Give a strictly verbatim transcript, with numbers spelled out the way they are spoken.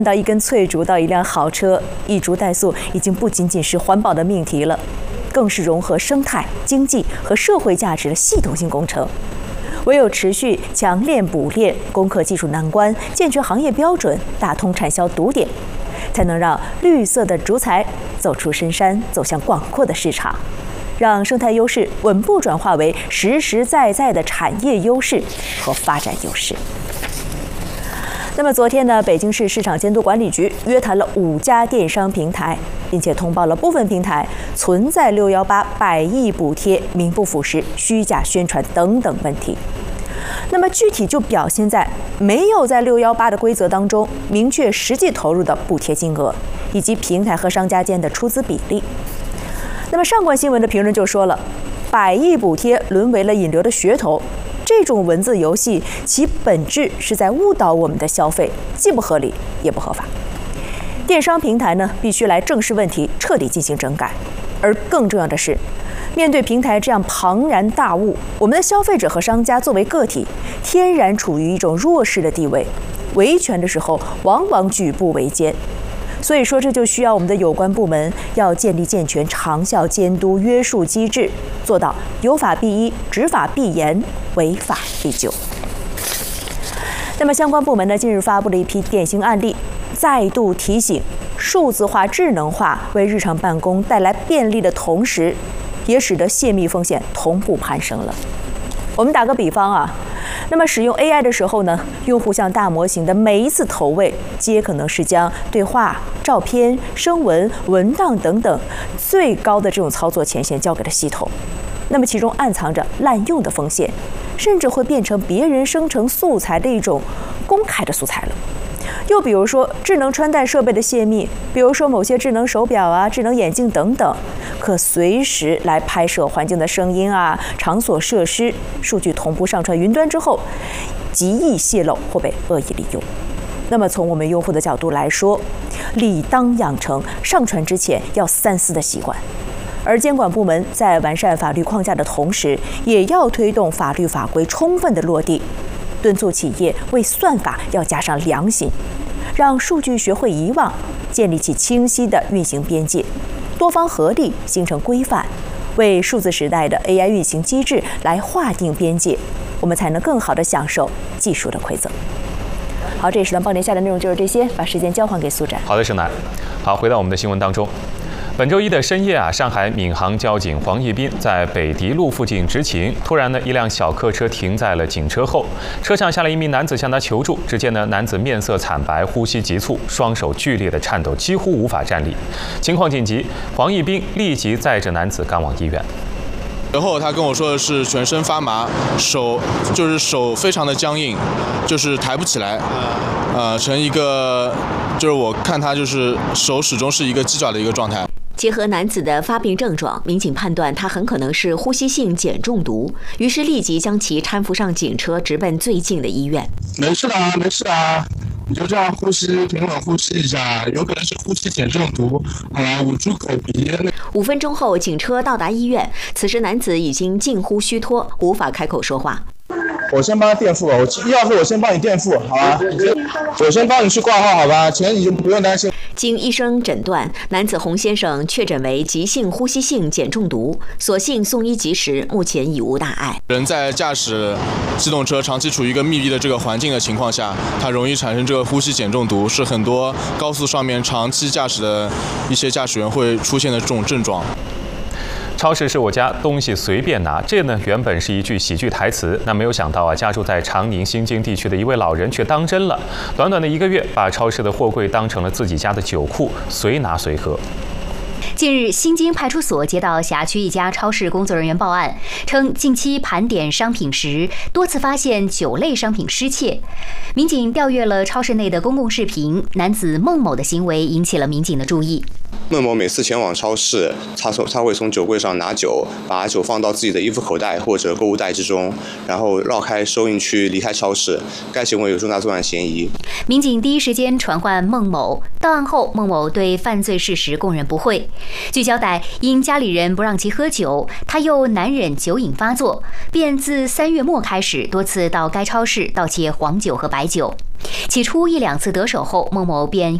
到一根翠竹到一辆好车，一竹代塑已经不仅仅是环保的命题了，更是融合生态、经济和社会价值的系统性工程。唯有持续强链补链，攻克技术难关，健全行业标准，打通产销堵点，才能让绿色的竹材走出深山，走向广阔的市场，让生态优势稳步转化为实实在在的产业优势和发展优势。那么昨天呢，北京市市场监督管理局约谈了五家电商平台，并且通报了部分平台存在六一八百亿补贴名不符实、虚假宣传等等问题。那么具体就表现在没有在六一八的规则当中明确实际投入的补贴金额，以及平台和商家间的出资比例。那么上官新闻的评论就说了，百亿补贴沦为了引流的噱头。这种文字游戏，其本质是在误导我们的消费，既不合理也不合法。电商平台呢，必须来正视问题，彻底进行整改。而更重要的是，面对平台这样庞然大物，我们的消费者和商家作为个体，天然处于一种弱势的地位，维权的时候往往举步维艰。所以说，这就需要我们的有关部门要建立健全长效监督约束机制，做到有法必依、执法必严、违法必究。那么相关部门呢，近日发布了一批典型案例，再度提醒，数字化、智能化为日常办公带来便利的同时，也使得泄密风险同步攀升了。我们打个比方啊。那么使用 A I 的时候呢，用户向大模型的每一次投喂，皆可能是将对话、照片、声纹、文档等等最高的这种操作权限交给了系统。那么其中暗藏着滥用的风险，甚至会变成别人生成素材的一种公开的素材了。又比如说智能穿戴设备的泄密，比如说某些智能手表啊、智能眼镜等等，可随时来拍摄环境的声音啊、场所设施，数据同步上传云端之后，极易泄露或被恶意利用。那么从我们用户的角度来说，理当养成上传之前要三思的习惯。而监管部门在完善法律框架的同时，也要推动法律法规充分的落地，敦促企业为算法要加上良心，让数据学会遗忘，建立起清晰的运行边界，多方合力形成规范，为数字时代的 A I 运行机制来划定边界，我们才能更好地享受技术的馈赠。好，这一时段报点下的内容就是这些，把时间交还给苏展。 好的，盛楠。好，回到我们的新闻当中。本周一的深夜啊，上海闵行交警黄义斌在北迪路附近执勤，突然呢，一辆小客车停在了警车后，车上下来一名男子向他求助。只见呢，男子面色惨白，呼吸急促，双手剧烈的颤抖，几乎无法站立。情况紧急，黄义斌立即载着男子赶往医院。 然后他跟我说的是全身发麻，手就是手非常的僵硬，就是抬不起来，呃，成一个就是我看他就是手始终是一个鸡爪的一个状态。 结合男子的发病症状，民警判断他很可能是呼吸性碱中毒，于是立即将其搀扶上警车，直奔最近的医院。 没事的啊，没事啊，你就这样呼吸，平稳呼吸一下，有可能是呼吸碱中毒，好了，捂住口鼻。 五分钟后，警车到达医院，此时男子已经近乎虚脱，无法开口说话。 我先帮他垫付，我医药费我先帮你垫付，好吧？我先帮你去挂号，好吧？钱你就不用担心。 经医生诊断，男子洪先生确诊为急性呼吸性碱中毒，所幸送医及时，目前已无大碍。 人在驾驶机动车长期处于一个密闭的这个环境的情况下，它容易产生这个呼吸碱中毒，是很多高速上面长期驾驶的一些驾驶员会出现的这种症状。 超市是我家，东西随便拿，这呢原本是一句喜剧台词，那没有想到啊，家住在长宁新津地区的一位老人却当真了，短短的一个月，把超市的货柜当成了自己家的酒库，随拿随喝。 近日，新津派出所接到辖区一家超市工作人员报案，称近期盘点商品时，多次发现酒类商品失窃。民警调阅了超市内的公共视频，男子孟某的行为引起了民警的注意。 孟某每次前往超市，他从他会从酒柜上拿酒，把酒放到自己的衣服口袋或者购物袋之中，然后绕开收银区离开超市。该行为有重大作案嫌疑。 民警第一时间传唤孟某，到案后，孟某对犯罪事实供认不讳。据交代，因家里人不让其喝酒，他又难忍酒瘾发作，便自三月末开始多次到该超市盗窃黄酒和白酒。 起初一两次得手后，孟某便